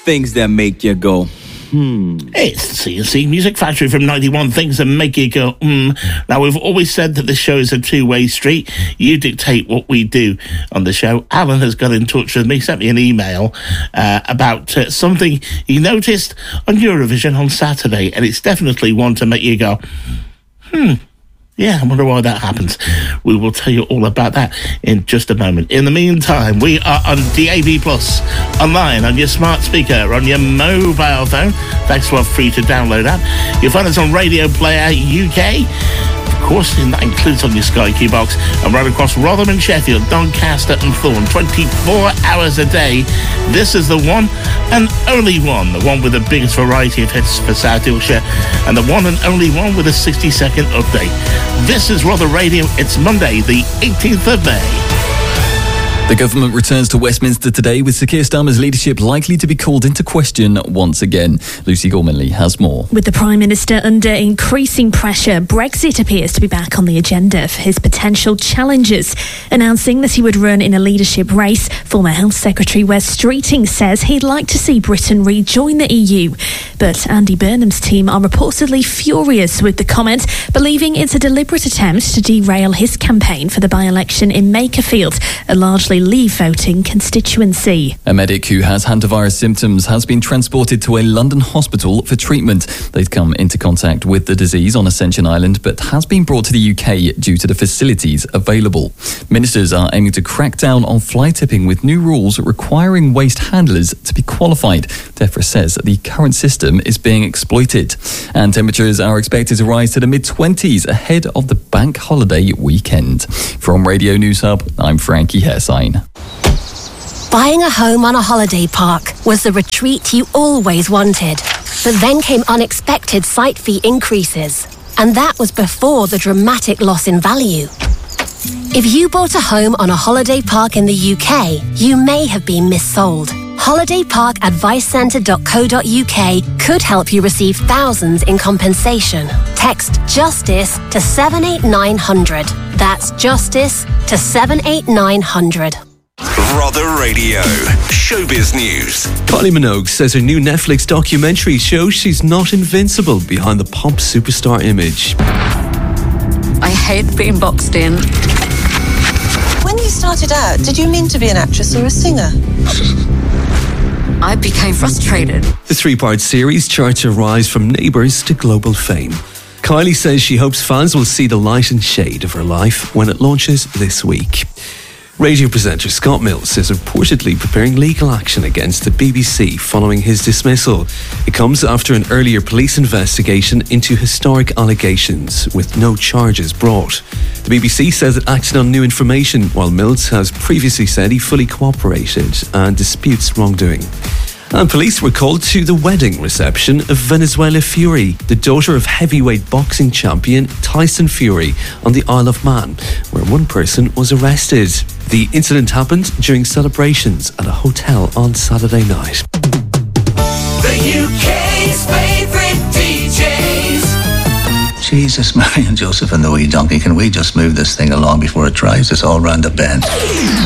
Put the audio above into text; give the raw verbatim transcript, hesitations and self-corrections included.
Things that make you go, hmm. It's the C and C Music Factory from ninety-one, things that make you go, hmm. Now, we've always said that the show is a two-way street. You dictate what we do on the show. Alan has got in touch with me, sent me an email uh, about uh, something he noticed on Eurovision on Saturday, and it's definitely one to make you go, hmm. Yeah, I wonder why that happens. We will tell you all about that in just a moment. In the meantime, we are on D A B Plus, online, on your smart speaker, on your mobile phone, thanks to our free-to-download app. You'll find us on Radio Player U K. Of course, and that includes on your Sky Key box, and right across Rotherham and Sheffield, Doncaster and Thorn, twenty-four hours a day. This is the one and only one, the one with the biggest variety of hits for South Yorkshire, and the one and only one with a sixty-second update. This is Rother Radio. It's Monday, the eighteenth of May. The government returns to Westminster today, with Sir Keir Starmer's leadership likely to be called into question once again. Lucy Gormanley has more. With the Prime Minister under increasing pressure, Brexit appears to be back on the agenda for his potential challengers. Announcing that he would run in a leadership race, former Health Secretary Wes Streeting says he'd like to see Britain rejoin the E U. But Andy Burnham's team are reportedly furious with the comment, believing it's a deliberate attempt to derail his campaign for the by-election in Makerfield, a largely Leave voting constituency. A medic who has hantavirus symptoms has been transported to a London hospital for treatment. They'd come into contact with the disease on Ascension Island, but has been brought to the U K due to the facilities available. Ministers are aiming to crack down on fly tipping with new rules requiring waste handlers to be qualified. DEFRA says that the current system is being exploited. And temperatures are expected to rise to the mid-twenties ahead of the bank holiday weekend. From Radio News Hub, I'm Frankie Hairsine. Buying a home on a holiday park was the retreat you always wanted. But then came unexpected site fee increases. And that was before the dramatic loss in value. If you bought a home on a holiday park in the U K, you may have been missold. holiday park advice centre dot co dot U K could help you receive thousands in compensation. Text JUSTICE to seven eight nine hundred. That's JUSTICE to seven eight nine hundred. Rother Radio. Showbiz News. Kylie Minogue says her new Netflix documentary shows she's not invincible behind the pop superstar image. I hate being boxed in. When you started out, did you mean to be an actress or a singer? I became frustrated. The three-part series charts her rise from Neighbours to global fame. Kylie says she hopes fans will see the light and shade of her life when it launches this week. Radio presenter Scott Mills is reportedly preparing legal action against the B B C following his dismissal. It comes after an earlier police investigation into historic allegations with no charges brought. The B B C says it acted on new information, while Mills has previously said he fully cooperated and disputes wrongdoing. And police were called to the wedding reception of Venezuela Fury, the daughter of heavyweight boxing champion Tyson Fury, on the Isle of Man, where one person was arrested. The incident happened during celebrations at a hotel on Saturday night. The U K's favourite D Js. Jesus, Mary and Joseph and the wee donkey, can we just move this thing along before it drives us all round the bend?